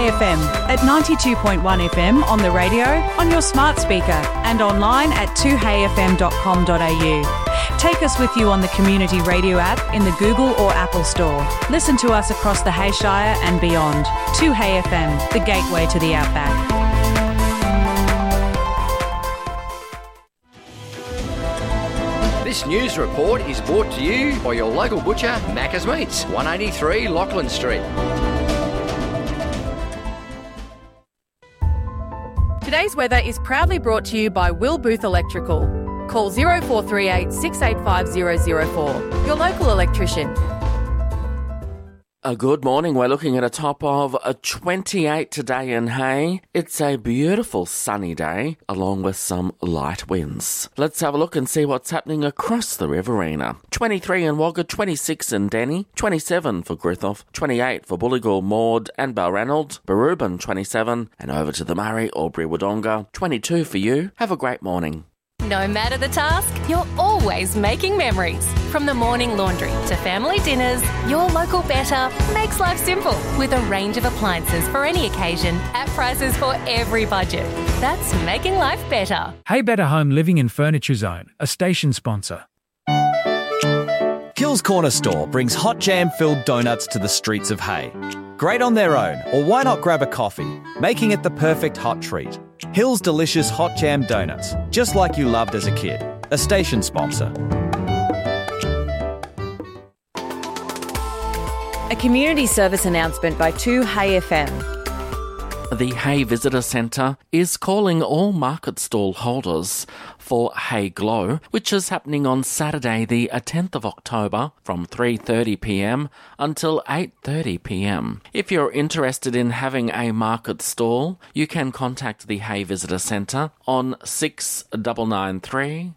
2Hey FM at 92.1 FM on the radio, on your smart speaker and online at 2heyfm.com.au. Take us with you on the Community Radio app in the Google or Apple Store. Listen to us across the Hayshire and beyond. 2Hey FM, the gateway to the outback. This news report is brought to you by your local butcher, Macca's Meats, 183 Lachlan Street. Today's weather is proudly brought to you by Will Booth Electrical. Call 0438 685 004. Your local electrician. Good morning. We're looking at a top of 28 today in Hay. It's a beautiful sunny day, along with some light winds. Let's have a look and see what's happening across the Riverina. 23 in Wagga, 26 in Denny, 27 for Griffith, 28 for Bulligal, Maud and Balranald, Barubin 27, and over to the Murray, Albury, Wodonga, 22 for you. Have a great morning. No matter the task, you're always making memories. From the morning laundry to family dinners, your local Better makes life simple with a range of appliances for any occasion at prices for every budget. That's making life better. Hey Better Home Living and Furniture Zone, a station sponsor. Kills Corner Store brings hot jam-filled donuts to the streets of Hay. Great on their own, or why not grab a coffee, making it the perfect hot treat. Hill's delicious hot jam donuts, just like you loved as a kid. A station sponsor. A community service announcement by 2Hey FM. The Hay Visitor Centre is calling all market stall holders for Hay Glow, which is happening on Saturday the 10th of October from 3:30pm until 8:30pm. If you're interested in having a market stall, you can contact the Hay Visitor Centre on 6993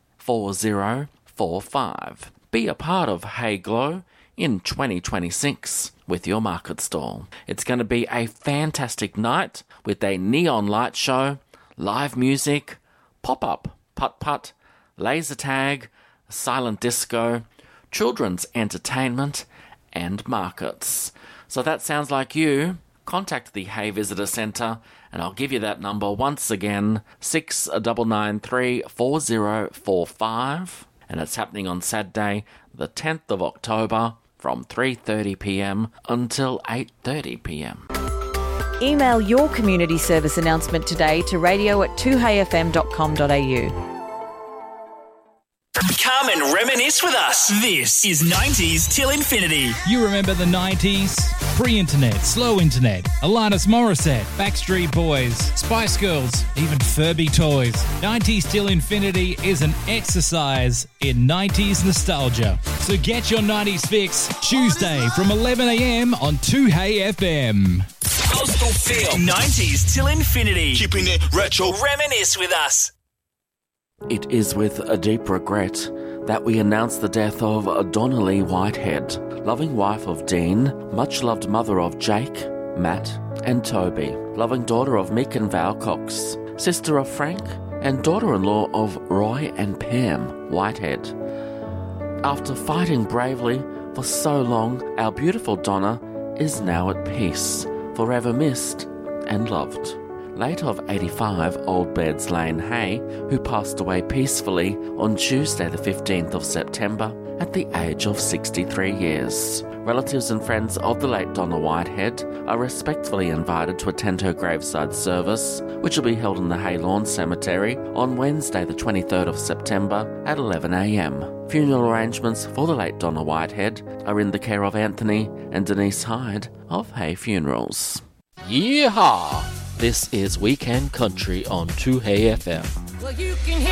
4045. Be a part of Hay Glow in 2026 with your market stall. It's going to be a fantastic night with a neon light show, live music, pop-up, putt-putt, laser tag, silent disco, children's entertainment and markets. So that sounds like you. Contact the Hay Visitor Centre and I'll give you that number once again, 6993 4045. And it's happening on Saturday, the 10th of October, from 3:30pm until 8:30pm. Email your community service announcement today to radio@2heyfm.com.au. Come and reminisce with us. This is 90s till infinity. You remember the 90s? Pre-internet, slow internet, Alanis Morissette, Backstreet Boys, Spice Girls, even Furby toys. 90s till infinity is an exercise in 90s nostalgia. So get your 90s fix Tuesday from 11am on 2Hey FM. Coastal Feel. 90s till infinity. Keeping it retro. Reminisce with us. It is with a deep regret that we announce the death of Donnelly Whitehead, loving wife of Dean, much-loved mother of Jake, Matt and Toby, loving daughter of Mick and Val Cox, sister of Frank and daughter-in-law of Roy and Pam Whitehead. After fighting bravely for so long, our beautiful Donna is now at peace, forever missed and loved. Late of 85, Old Beds Lane Hay, who passed away peacefully on Tuesday the 15th of September at the age of 63 years. Relatives and friends of the late Donna Whitehead are respectfully invited to attend her graveside service, which will be held in the Hay Lawn Cemetery on Wednesday the 23rd of September at 11am. Funeral arrangements for the late Donna Whitehead are in the care of Anthony and Denise Hyde of Hay Funerals. Yeehaw! This is Weekend Country on 2Hey FM. Well, you can